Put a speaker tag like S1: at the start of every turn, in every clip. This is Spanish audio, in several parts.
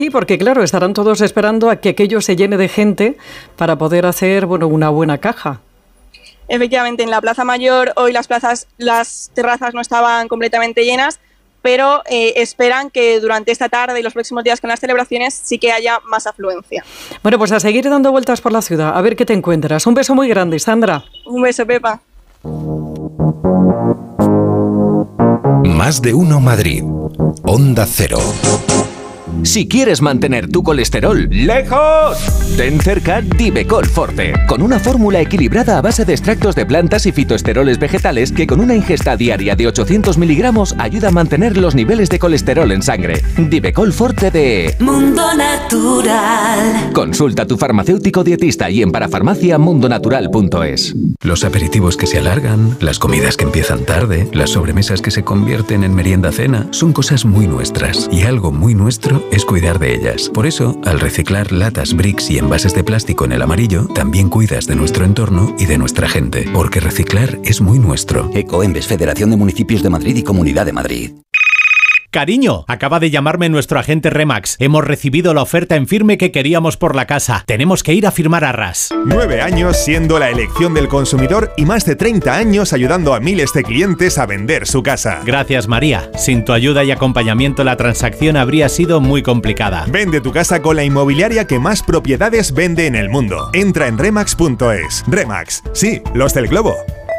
S1: Sí, porque claro, estarán todos esperando a que aquello se llene de gente para poder hacer, una buena caja.
S2: Efectivamente, en la Plaza Mayor hoy las terrazas no estaban completamente llenas, pero esperan que durante esta tarde y los próximos días con las celebraciones sí que haya más afluencia.
S1: Bueno, pues a seguir dando vueltas por la ciudad, a ver qué te encuentras. Un beso muy grande, Sandra.
S2: Un beso, Pepa.
S3: Más de uno Madrid. Onda Cero.
S4: Si quieres mantener tu colesterol lejos, ten cerca Divecol Forte, con una fórmula equilibrada a base de extractos de plantas y fitoesteroles vegetales que con una ingesta diaria de 800 miligramos ayuda a mantener los niveles de colesterol en sangre. Divecol Forte de
S5: Mundo Natural.
S4: Consulta a tu farmacéutico dietista y en parafarmaciamundonatural.es.
S3: Los aperitivos que se alargan, las comidas que empiezan tarde, las sobremesas que se convierten en merienda-cena, son cosas muy nuestras. Y algo muy nuestro es cuidar de ellas. Por eso, al reciclar latas, bricks y envases de plástico en el amarillo, también cuidas de nuestro entorno y de nuestra gente. Porque reciclar es muy nuestro.
S6: Ecoembes, Federación de Municipios de Madrid y Comunidad de Madrid.
S7: Cariño, acaba de llamarme nuestro agente Remax. Hemos recibido la oferta en firme que queríamos por la casa. Tenemos que ir a firmar arras.
S8: 9 años siendo la elección del consumidor y más de 30 años ayudando a miles de clientes a vender su casa.
S7: Gracias, María. Sin tu ayuda y acompañamiento la transacción habría sido muy complicada.
S8: Vende tu casa con la inmobiliaria que más propiedades vende en el mundo. Entra en remax.es. Remax, sí, los del globo.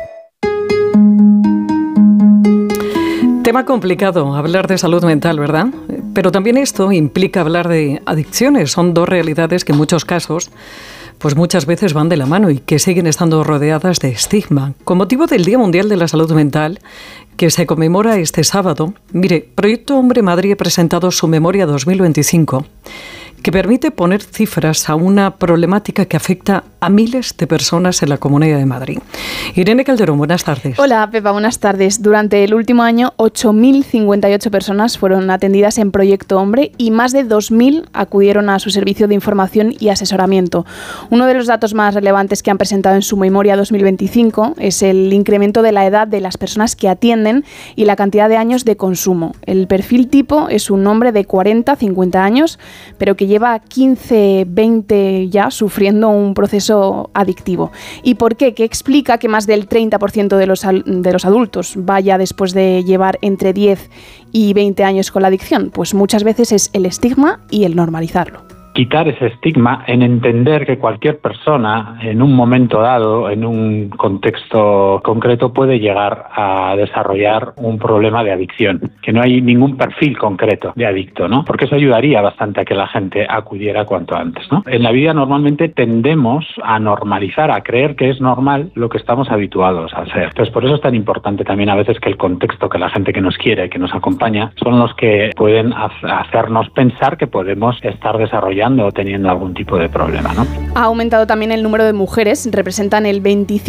S1: Tema complicado, hablar de salud mental, ¿verdad? Pero también esto implica hablar de adicciones. Son dos realidades que en muchos casos, pues muchas veces van de la mano y que siguen estando rodeadas de estigma. Con motivo del Día Mundial de la Salud Mental, que se conmemora este sábado, mire, Proyecto Hombre Madrid ha presentado su Memoria 2025, que permite poner cifras a una problemática que afecta a miles de personas en la Comunidad de Madrid. Irene Calderón, buenas tardes.
S9: Hola, Pepa, buenas tardes. Durante el último año, 8.058 personas fueron atendidas en Proyecto Hombre y más de 2.000 acudieron a su servicio de información y asesoramiento. Uno de los datos más relevantes que han presentado en su Memoria 2025 es el incremento de la edad de las personas que atienden y la cantidad de años de consumo. El perfil tipo es un hombre de 40-50 años, pero que lleva 15-20 ya sufriendo un proceso adictivo. ¿Y por qué? ¿Qué explica que más del 30% de los adultos vaya después de llevar entre 10 y 20 años con la adicción? Pues muchas veces es el estigma y el normalizarlo.
S10: Quitar ese estigma en entender que cualquier persona en un momento dado, en un contexto concreto, puede llegar a desarrollar un problema de adicción, que no hay ningún perfil concreto de adicto, ¿no? Porque eso ayudaría bastante a que la gente acudiera cuanto antes, ¿no? En la vida normalmente tendemos a normalizar, a creer que es normal lo que estamos habituados a hacer. Entonces por eso es tan importante también a veces que el contexto, que la gente que nos quiere, que nos acompaña, son los que pueden hacernos pensar que podemos estar desarrollando o teniendo algún tipo de problema, ¿no?
S9: Ha aumentado también el número de mujeres, representan el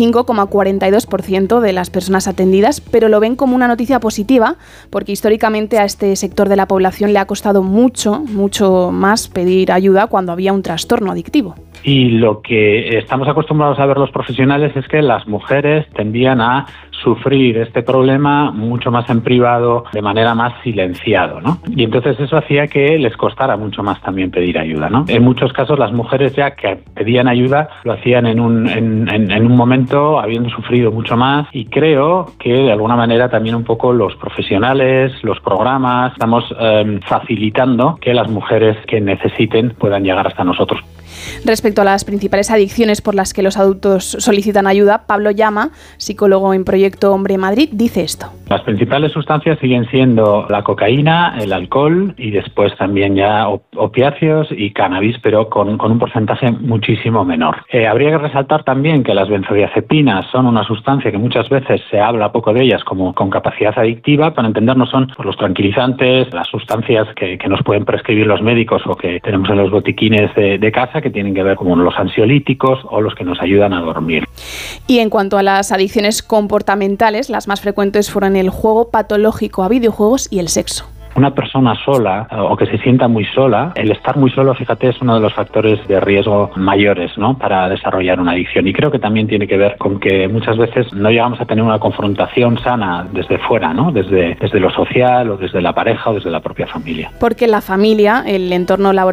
S9: 25,42% de las personas atendidas, pero lo ven como una noticia positiva porque históricamente a este sector de la población le ha costado mucho más pedir ayuda cuando había un trastorno adictivo.
S10: Y lo que estamos acostumbrados a ver los profesionales es que las mujeres tendían a sufrir este problema mucho más en privado, de manera más silenciado, ¿no? Y entonces eso hacía que les costara mucho más también pedir ayuda, ¿no? En muchos casos las mujeres ya que pedían ayuda lo hacían en un momento habiendo sufrido mucho más, y creo que de alguna manera también un poco los profesionales, los programas, estamos facilitando que las mujeres que necesiten puedan llegar hasta nosotros.
S9: Respecto a las principales adicciones por las que los adultos solicitan ayuda, Pablo Llama, psicólogo en Proyecto Hombre Madrid, dice esto.
S10: Las principales sustancias siguen siendo la cocaína, el alcohol y después también ya opiáceos y cannabis, pero con un porcentaje muchísimo menor. Habría que resaltar también que las benzodiazepinas son una sustancia que muchas veces se habla poco de ellas como con capacidad adictiva. Para entendernos, son los tranquilizantes, las sustancias que nos pueden prescribir los médicos o que tenemos en los botiquines de casa, que tienen que ver como los ansiolíticos o los que nos ayudan a dormir.
S9: Y en cuanto a las adicciones comportamentales, las más frecuentes fueron el juego patológico a videojuegos y el sexo.
S10: Una persona sola o que se sienta muy sola, el estar muy solo, fíjate, es uno de los factores de riesgo mayores, ¿no?, para desarrollar una adicción. Y creo que también tiene que ver con que muchas veces no llegamos a tener una confrontación sana desde fuera, ¿no?, desde lo social o desde la pareja o desde la propia familia.
S9: Porque la familia, el entorno laboral